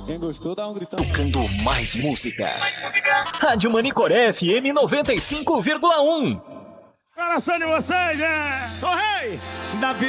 Quem gostou, dá um gritão. Tocando mais música. Rádio Manicoré FM 95,1. Coração de vocês, né? Tô rei!